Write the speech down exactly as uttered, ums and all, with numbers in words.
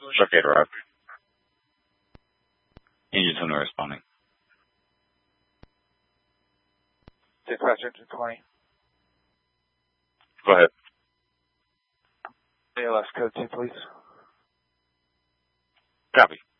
Locator up. Engine two responding. Dispatch engine twenty. Go ahead. A L S code two, please. Copy.